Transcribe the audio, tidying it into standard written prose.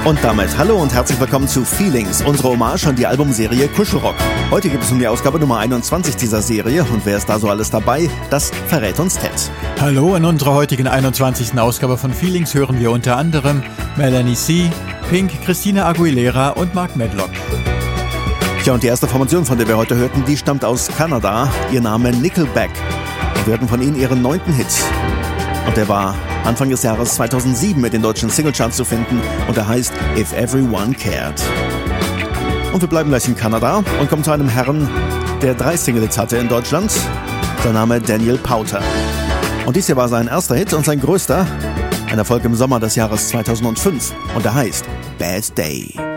Und damit hallo und herzlich willkommen zu Feelings, unsere Hommage an die Albumserie Kuschelrock. Heute gibt es um die Ausgabe Nummer 21 dieser Serie und wer ist da so alles dabei, das verrät uns Ted. Hallo, in unserer heutigen 21. Ausgabe von Feelings hören wir unter anderem Melanie C., Pink, Christina Aguilera und Mark Medlock. Tja, und die erste Formation, von der wir heute hörten, die stammt aus Kanada, ihr Name Nickelback. Und wir hörten von ihnen ihren 9. Hit. Und der war Anfang des Jahres 2007 mit den deutschen Singlecharts zu finden und er heißt If Everyone Cared. Und wir bleiben gleich in Kanada und kommen zu einem Herrn, der 3 Single-Hits hatte in Deutschland. Sein Name Daniel Powter. Und dies hier war sein erster Hit und sein größter, ein Erfolg im Sommer des Jahres 2005 und er heißt Bad Day.